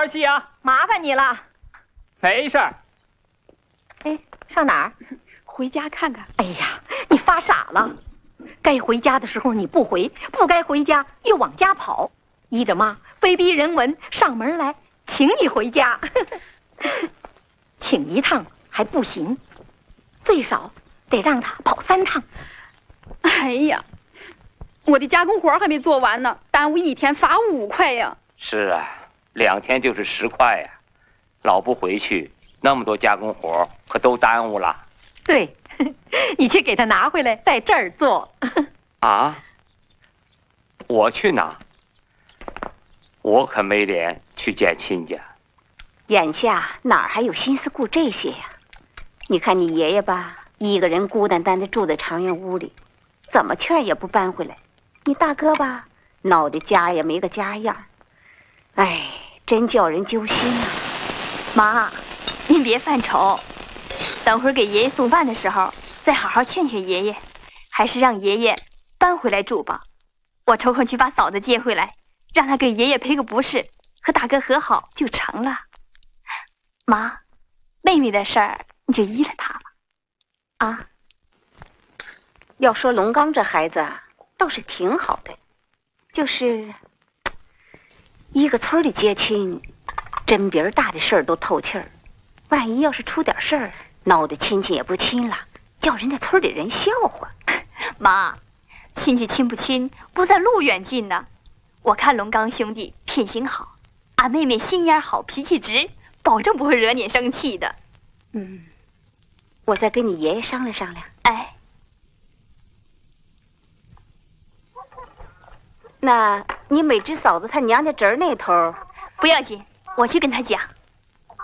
儿戏啊！ 麻烦你了。 没事儿。 哎，上哪儿？ 回家看看。 哎呀，你发傻了！该回家的时候你不回，不该回家又往家跑，依着妈非逼人文上门来请你回家，请一趟还不行，最少得让他跑3趟。 哎呀，我的加工活还没做完呢，耽误1天罚5块呀。 是啊，2天就是10块呀，老不回去，那么多加工活可都耽误了。 对，你去给他拿回来，在这儿做。 啊？我去拿？我可没脸去见亲家。 眼下哪儿还有心思顾这些呀？你看你爷爷吧，一个人孤单单的住在长院屋里，怎么劝也不搬回来。你大哥吧，闹得家也没个家样，哎，真叫人揪心啊。 妈，您别犯愁，等会儿给爷爷送饭的时候，再好好劝劝爷爷，还是让爷爷搬回来住吧。我抽空去把嫂子接回来，让他给爷爷赔个不是，和大哥和好就成了。妈，妹妹的事儿你就依了她吧。 啊，要说龙刚这孩子啊，倒是挺好的，就是一个村里接亲，真别人大的事儿都透气儿，万一要是出点事儿，闹得亲戚也不亲了，叫人家村里人笑话。 妈，亲戚亲不亲不在路远近呢。我看龙刚兄弟品行好，俺妹妹心眼好，脾气直，保证不会惹你生气的。 我再跟你爷爷商量商量。 哎， 那你美芝嫂子她娘家侄儿那头不要紧，我去跟他讲。